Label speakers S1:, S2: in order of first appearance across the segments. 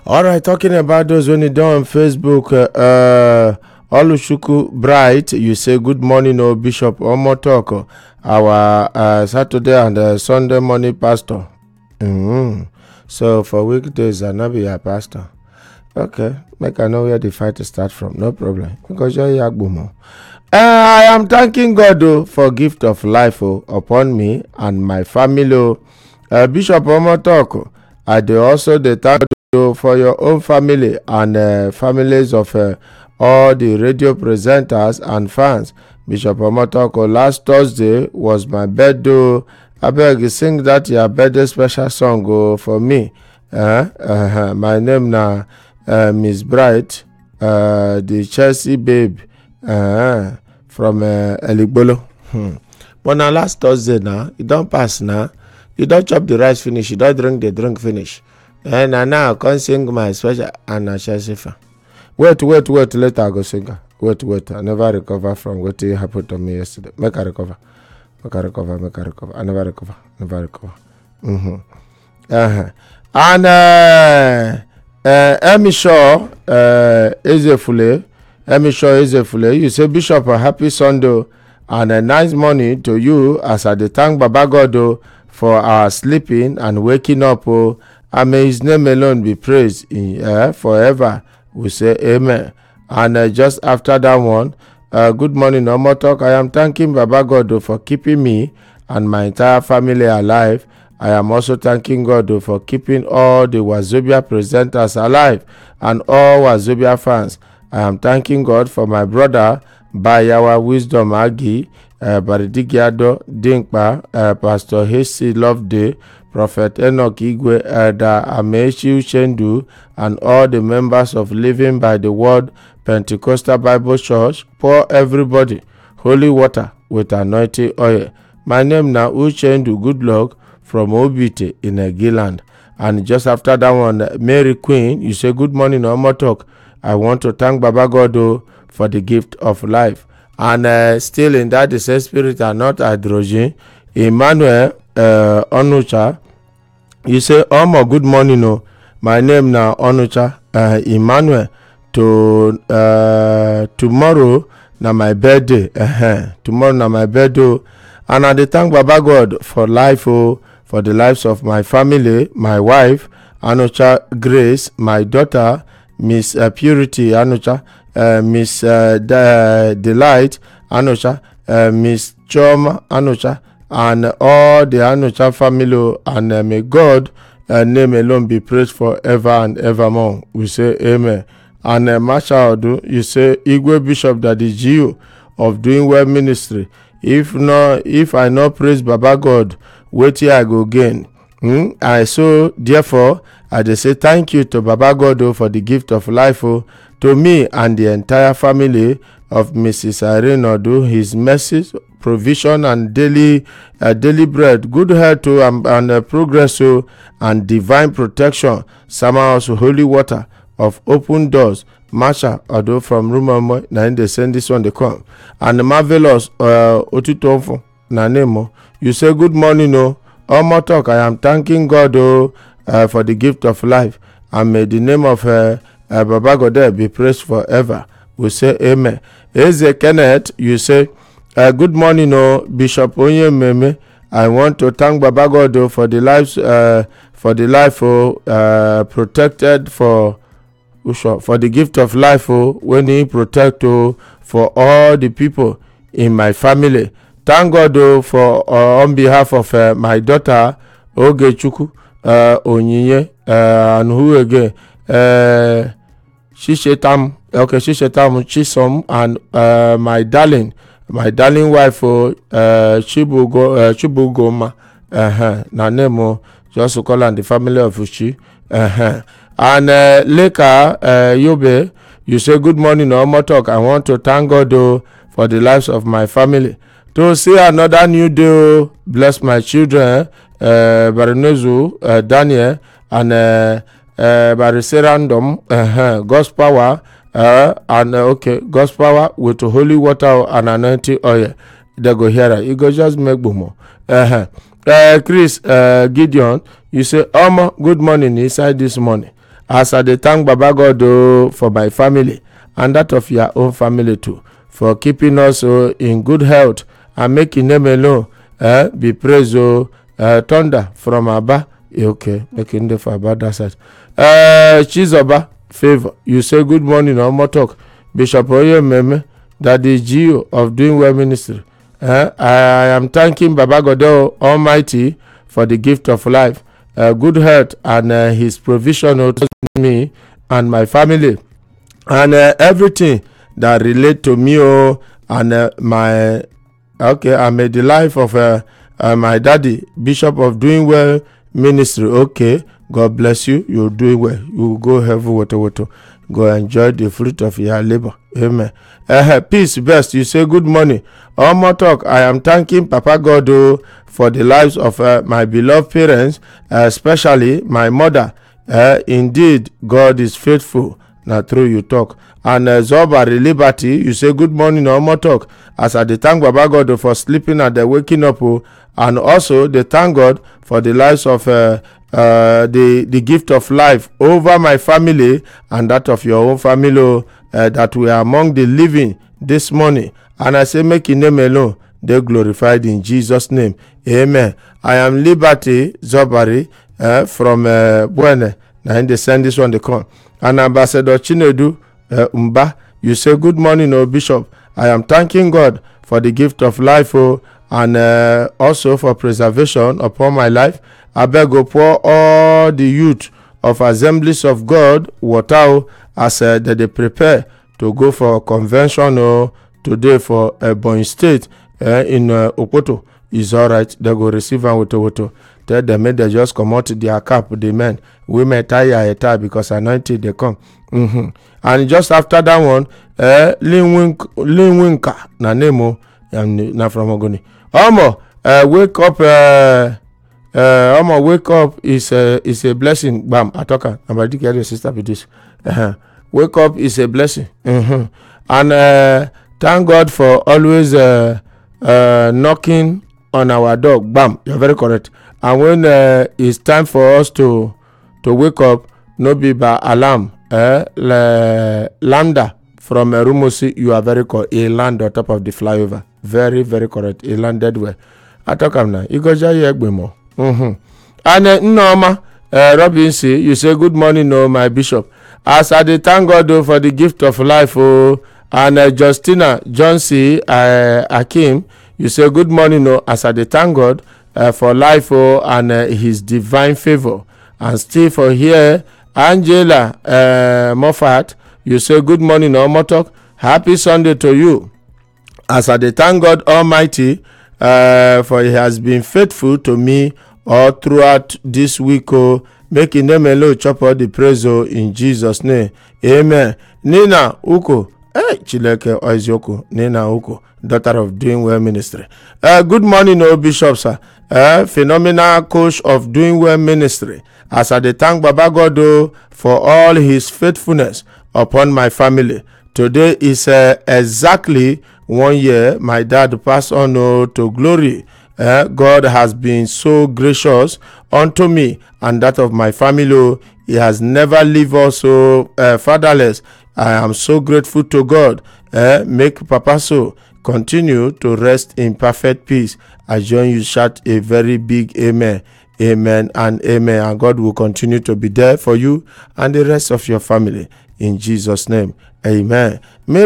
S1: All right, talking about those when you done on Facebook, Olushuku Bright, you say good morning, Bishop Omotoko, our Saturday and Sunday morning pastor. So for weekdays, I not be your pastor. Okay, make I know where the fight to start from. No problem. Because you're Yagbumo. I am thanking God for gift of life upon me and my family. Bishop Omotoko, I do also the thank you for your own family and families of all the radio presenters and fans. Bishop Omotoko, last Thursday was my birthday. I beg you sing that your birthday special song for me. My name now Miss Bright, the Chelsea babe from Eligbolo. But now last Thursday now, it don't pass now. You don't chop the rice finish, you don't drink the drink finish. And now I can't sing my special and Chelsea fan. Wait, later I go sing. Wait, I never recover from what happened to me yesterday. Make I recover. I never recover. And Emishaw Ezefule, you say, Bishop, a happy Sunday and a nice morning to you as I thank Baba God for our sleeping and waking up. And may his name alone be praised forever. We say amen. And just after that one, good morning, Omotok. I am thanking Baba God for keeping me and my entire family alive. I am also thanking God for keeping all the Wazobia presenters alive and all Wazobia fans. I am thanking God for my brother, Bayawa Wisdom Agi, Baridigiado Dinkpa, Pastor Hesi Loveday, Prophet Enoch Igwe, Elder Amechi Uchendu, and all the members of Living by the Word Pentecostal Bible Church. Pour everybody holy water with anointing oil. My name now Uchendu Goodluck from Obite in Giland. And just after that one, Mary Queen, you say good morning, Omotok. I want to thank Baba God for the gift of life. And still in that the same spirit and not hydrogen, Emmanuel Onucha, you say, Omo, good morning. My name now Onucha Emmanuel. Tomorrow na my birthday. Tomorrow na my birthday. And I thank Baba God for life, for the lives of my family, my wife, Anucha Grace, my daughter, Miss Purity Anucha, Miss Delight Anucha, Miss Choma Anucha, and all the Anucha family, and may God name alone be praised forever and evermore. We say amen. And Masha Odu, you say Igwe Bishop that is you of doing well ministry. If I not praise Baba God, wait here I go again. I so therefore I just say thank you to Baba God for the gift of life to me and the entire family of Mrs. Irene Odu, his mercy, provision and daily bread, good health and progress and divine protection, somehow holy water of open doors. Masha Odu from Rumamo, now they send this one they come. And the marvelous Otutonfo Nanemo, you say good morning, Omotok. I am thanking God for the gift of life, and may the name of Baba God be praised forever. We say amen. Eze Kenneth, you say good morning, Bishop Onyememe. I want to thank Baba God for the lives, for the life protected for the gift of life when he protect for all the people in my family. Thank God for on behalf of my daughter Ogechukwu Onyinye and who again Shishetam Chisom, and my darling wife Chibugoma Nanemo, just to call on the family of Uchi. And Leka Yobe, you say good morning, Omotok. I want to thank God for the lives of my family. To see another new day, bless my children, Barinezu, Daniel, and Bariserandom, God's power, and God's power with holy water and anointing oil. They go here, you go just make boom. Chris Gideon, you say, good morning inside this morning. as I dey thank Baba God for my family and that of your own family too, for keeping us in good health and making name alone be praised. Thunder from Abba, okay, making the for Abba that side. Chizoba Favor, you say good morning on more talk. Bishop Oyememe, that the Geo of Doing Well Ministry. I am thanking Baba God Almighty for the gift of life, good health, and his provision to me and my family, and everything that relate to me and my and the life of my daddy, Bishop of Doing Well Ministry. Okay, God bless you. You're doing well. You will go heaven water. Go enjoy the fruit of your labor. Amen. Peace best. You say good morning. On more talk, I am thanking Papa God for the lives of my beloved parents, especially my mother. Indeed, God is faithful. Now through you talk. And Zobari Liberty, you say good morning on more talk. As I thank Baba God for sleeping and waking up, and also they thank God for the lives of the gift of life over my family and that of your own family, that we are among the living this morning. And I say, make your name alone, they glorified in Jesus' name. Amen. I am Liberty Zobari from Buene. Now they send this one, they come. And Ambassador Chinedu Umba, you say good morning, Bishop. I am thanking God for the gift of life, and also for preservation upon my life. I beg to pour all the youth of Assemblies of God water as they prepare to go for a convention today for Ebonyi State in Opoto. Is all right. They go receive and woto. Tell them they just come out their cap. The men, women tie because anointed they come. And just after that one, Linwinka na nemo na from Ogoni. Wake up. Wake up is a blessing. Bam, I talk. I'm ready to get your sister with this. Wake up is a blessing. And thank God for always knocking on our door. Bam, you're very correct. And when it's time for us to wake up, no be by alarm. Lambda from Rumusi, you are very correct. A land on top of the flyover. Very, very correct. A landed well. I talk now. You go just more. And Norma Robinson, you say good morning, my bishop. As I thank God for the gift of life, and Justina Johnson Akim, you say good morning, as I thank God for life and his divine favor. And still for here, Angela Moffat, you say good morning, Motok. Happy Sunday to you. As I thank God Almighty, for he has been faithful to me all throughout this week, making them alone chop all the praise in Jesus' name. Amen. Nina Uko, Chileke Oizioku, Nina Uko, daughter of Doing Well Ministry. Good morning, Bishop, sir. Phenomenal coach of Doing Well Ministry. As I thank Baba God for all his faithfulness upon my family. Today is exactly 1 year my dad passed on to glory. God has been so gracious unto me and that of my family. He has never leave us fatherless. I am so grateful to God. Make Papa so continue to rest in perfect peace. I join you shout a very big amen. Amen and amen. And God will continue to be there for you and the rest of your family. In Jesus' name. Amen.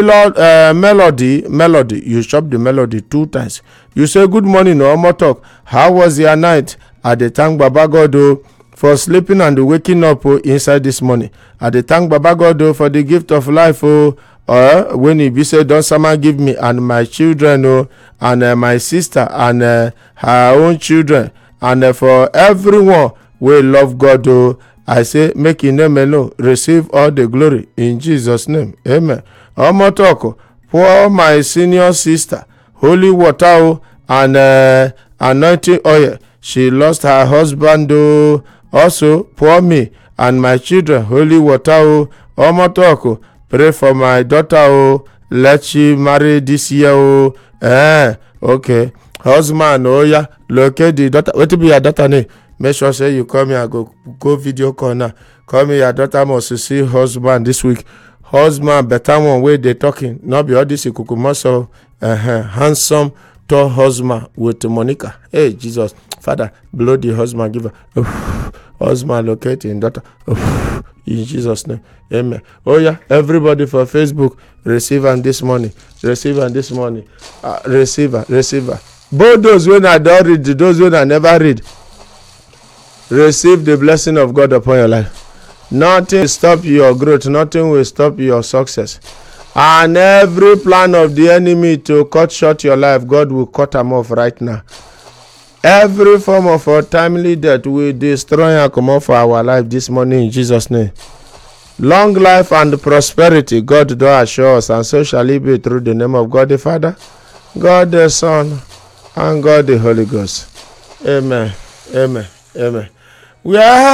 S1: Melody, you chop the melody 2 times. You say good morning, no talk. How was your night? I thank Baba God for sleeping and waking up inside this morning. I thank Baba God for the gift of life. When he be said, don't someone give me and my children and my sister and her own children and for everyone we love God. I say, make your name alone, receive all the glory in Jesus' name. Amen. Omotoko, pour my senior sister, holy water and anointing oil. She lost her husband. Also, pour me and my children, holy water. Omotoko, pray for my daughter. Let she marry this year. Okay. Husband, yeah. Locate the daughter. What be your daughter name? Make sure say you call me. I go video call now. Call me. Your daughter must see husband this week. Husband, better one way they talking. Not be all this kukumaso. Handsome, tall husband with Monica. Hey, Jesus. Father, blow the husband, give her. Husband locating daughter. In Jesus' name. Amen. Oh yeah, everybody for Facebook, receive and this money. Receive and this money. Receiver. Both those when I don't read, those when I never read. Receive the blessing of God upon your life. Nothing will stop your growth. Nothing will stop your success. And every plan of the enemy to cut short your life, God will cut them off right now. Every form of untimely death will destroy and come off for our life this morning in Jesus' name. Long life and prosperity, God does assure us, and so shall it be through the name of God the Father, God the Son, and God the Holy Ghost. Amen. We are